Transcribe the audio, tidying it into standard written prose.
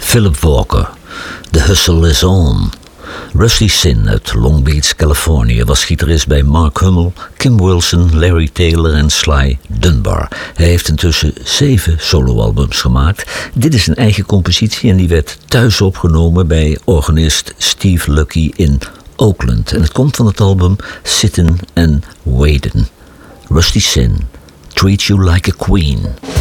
Philip Walker, The Hustle is On. Rusty Sin uit Long Beach, Californië was gitarist bij Mark Hummel, Kim Wilson, Larry Taylor en Sly Dunbar. Hij heeft intussen 7 soloalbums gemaakt. Dit is een eigen compositie en die werd thuis opgenomen bij organist Steve Lucky in Oakland. En het komt van het album Sittin' and Waitin'. Rusty Sin, Treat You Like a Queen.